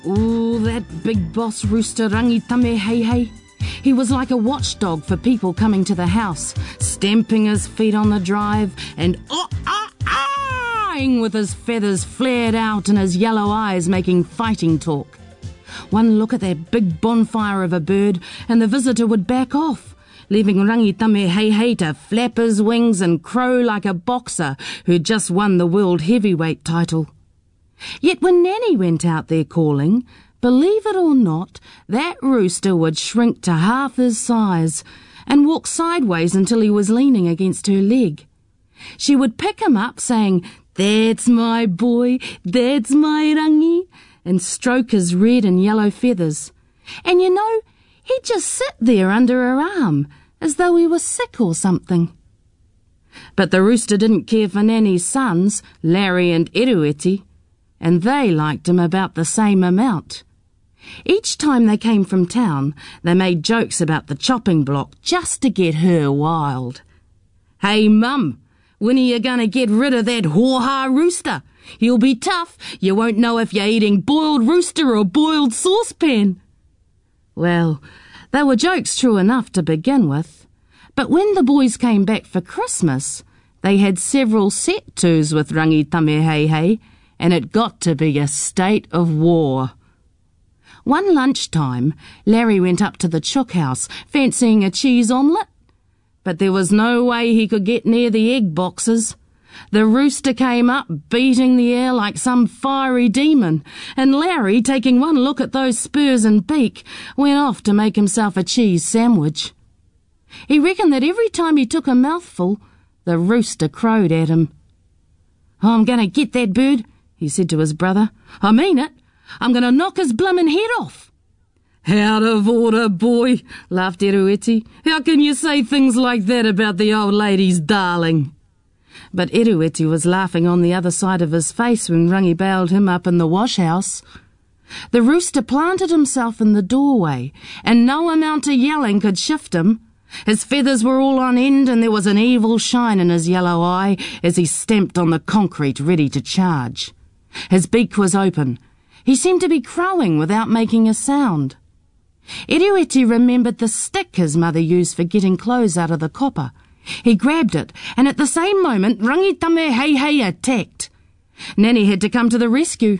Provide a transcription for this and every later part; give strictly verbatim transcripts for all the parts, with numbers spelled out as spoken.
Ooh, that big boss rooster Rangitame Hei Hei. He was like a watchdog for people coming to the house, stamping his feet on the drive and oh, ah, ah-ing with his feathers flared out and his yellow eyes making fighting talk. One look at that big bonfire of a bird and the visitor would back off, leaving Rangitame Hei Hei to flap his wings and crow like a boxer who'd just won the world heavyweight title. Yet when Nanny went out there calling, believe it or not, that rooster would shrink to half his size and walk sideways until he was leaning against her leg. She would pick him up saying, "That's my boy, that's my Rangi," and stroke his red and yellow feathers. And you know, he'd just sit there under her arm, as though he was sick or something. But the rooster didn't care for Nanny's sons, Larry and Erueti, and they liked him about the same amount. Each time they came from town, they made jokes about the chopping block just to get her wild. "Hey, Mum, when are you going to get rid of that haw-ha rooster? He'll be tough. You won't know if you're eating boiled rooster or boiled saucepan." Well, they were jokes true enough to begin with, but when the boys came back for Christmas, they had several set-tos with Rangitame Hei Hei, and it got to be a state of war. One lunchtime, Larry went up to the chook house, fancying a cheese omelette. But there was no way he could get near the egg boxes. The rooster came up, beating the air like some fiery demon, and Larry, taking one look at those spurs and beak, went off to make himself a cheese sandwich. He reckoned that every time he took a mouthful, the rooster crowed at him. "I'm going to get that bird," he said to his brother. "I mean it. I'm going to knock his bloomin' head off." "Out of order, boy," laughed Erueti. "How can you say things like that about the old lady's darling?" But Erueti was laughing on the other side of his face when Rangi bailed him up in the wash-house. The rooster planted himself in the doorway, and no amount of yelling could shift him. His feathers were all on end, and there was an evil shine in his yellow eye as he stamped on the concrete ready to charge. His beak was open. He seemed to be crowing without making a sound. Erueti remembered the stick his mother used for getting clothes out of the copper. He grabbed it, and at the same moment Rangitame Hei Hei attacked. Nanny had to come to the rescue.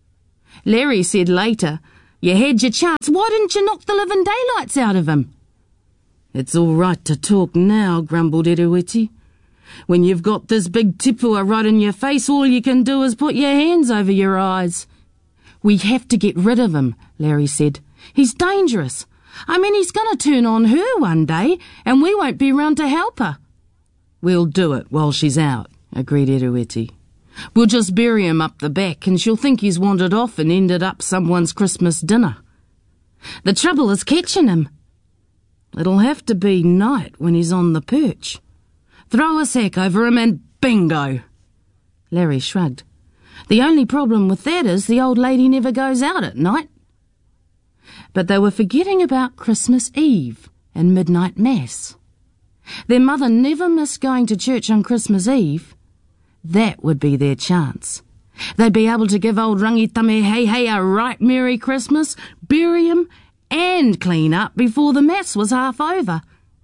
Larry said later, "You had your chance, why didn't you knock the living daylights out of him?" "It's all right to talk now," grumbled Erueti. "When you've got this big tipua right in your face, all you can do is put your hands over your eyes." "We have to get rid of him," Larry said. "He's dangerous. I mean, he's going to turn on her one day, and we won't be round to help her." "We'll do it while she's out," agreed Erueti. "We'll just bury him up the back, and she'll think he's wandered off and ended up someone's Christmas dinner. The trouble is catching him. It'll have to be night when he's on the perch. Throw a sack over him and bingo." Larry shrugged. "The only problem with that is the old lady never goes out at night." But they were forgetting about Christmas Eve and midnight mass. Their mother never missed going to church on Christmas Eve. That would be their chance. They'd be able to give old Rangitame Hei Hei a right Merry Christmas, bury him, and clean up before the mass was half over.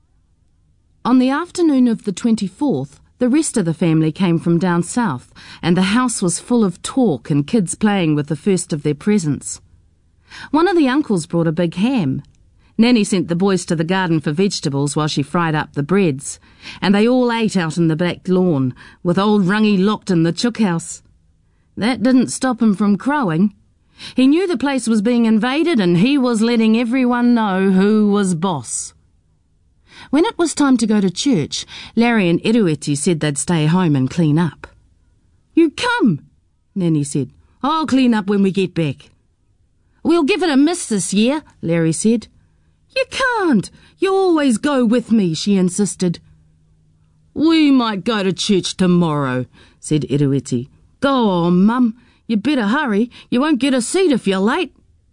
On the afternoon of the twenty-fourth, the rest of the family came from down south, and the house was full of talk and kids playing with the first of their presents. One of the uncles brought a big ham. Nanny sent the boys to the garden for vegetables while she fried up the breads, and they all ate out in the back lawn, with old Rangi locked in the chook house. That didn't stop him from crowing. He knew the place was being invaded, and he was letting everyone know who was boss. When it was time to go to church, Larry and Erueti said they'd stay home and clean up. "You come," Nanny said. "I'll clean up when we get back." "We'll give it a miss this year," Larry said. "You can't. You always go with me," she insisted. "We might go to church tomorrow," said Erueti. "Go on, Mum. You better hurry. You won't get a seat if you're late."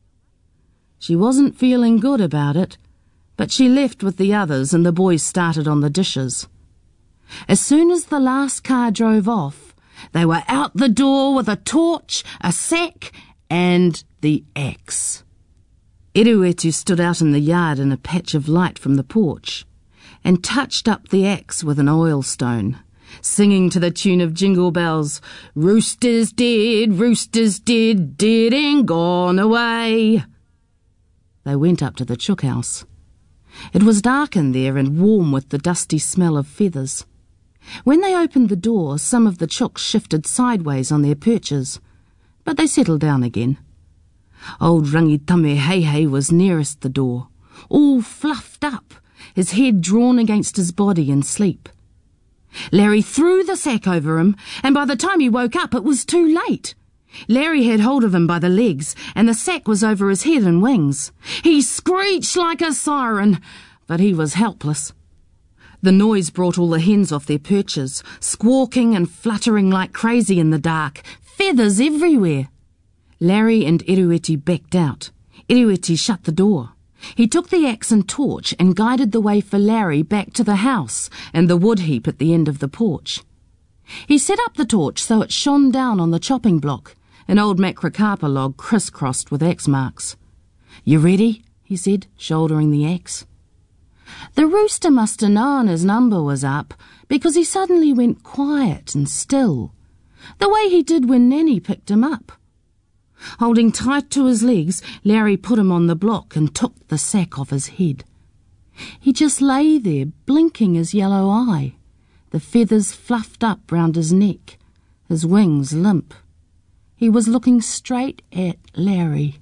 She wasn't feeling good about it, but she left with the others and the boys started on the dishes. As soon as the last car drove off, they were out the door with a torch, a sack, and the axe. Iriuetu stood out in the yard in a patch of light from the porch and touched up the axe with an oil stone, singing to the tune of Jingle Bells, "Rooster's dead, rooster's dead, dead and gone away." They went up to the chook house. It was dark in there and warm with the dusty smell of feathers. When they opened the door, some of the chooks shifted sideways on their perches, but they settled down again. Old Rangitame Heihei was nearest the door, all fluffed up, his head drawn against his body in sleep. Larry threw the sack over him, and by the time he woke up it was too late. Larry had hold of him by the legs, and the sack was over his head and wings. He screeched like a siren, but he was helpless. The noise brought all the hens off their perches, squawking and fluttering like crazy in the dark, feathers everywhere. Larry and Iriuetu backed out. Iriuetu shut the door. He took the axe and torch and guided the way for Larry back to the house and the wood heap at the end of the porch. He set up the torch so it shone down on the chopping block, an old macrocarpa log crisscrossed with axe marks. "You ready?" he said, shouldering the axe. The rooster must have known his number was up, because he suddenly went quiet and still, the way he did when Nanny picked him up. Holding tight to his legs, Larry put him on the block and took the sack off his head. He just lay there, blinking his yellow eye, the feathers fluffed up round his neck, his wings limp. He was looking straight at Larry.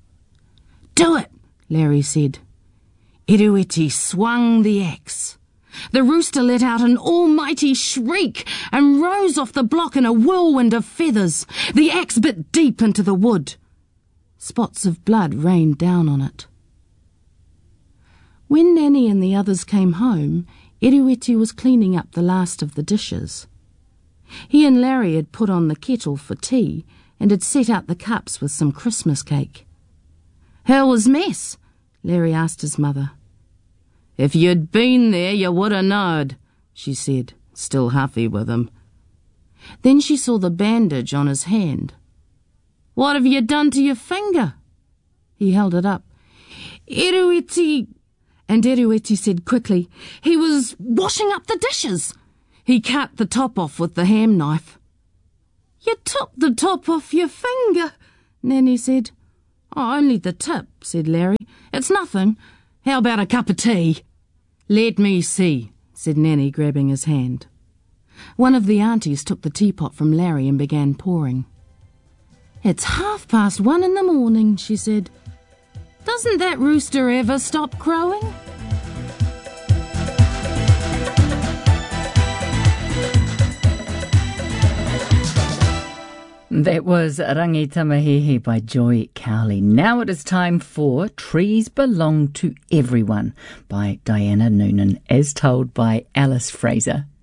"Do it," Larry said. Iriuetu swung the axe. The rooster let out an almighty shriek and rose off the block in a whirlwind of feathers. The axe bit deep into the wood. Spots of blood rained down on it. When Nanny and the others came home, Iriuetu was cleaning up the last of the dishes. He and Larry had put on the kettle for tea and had set out the cups with some Christmas cake. "How was Mess?" Larry asked his mother. "If you'd been there, you would have knowed," she said, still huffy with him. Then she saw the bandage on his hand. "What have you done to your finger?" He held it up. "Iriuetu," and Iriuetu said quickly, "He was washing up the dishes. He cut the top off with the ham knife." "You took the top off your finger," Nanny said. "Oh, only the tip," said Larry. "It's nothing. How about a cup of tea?" "Let me see," said Nanny, grabbing his hand. One of the aunties took the teapot from Larry and began pouring. "It's half past one in the morning," she said. "Doesn't that rooster ever stop crowing?" That was Rangitamahehe by Joy Cowley. Now it is time for Trees Belong to Everyone by Diana Noonan, as told by Alice Fraser.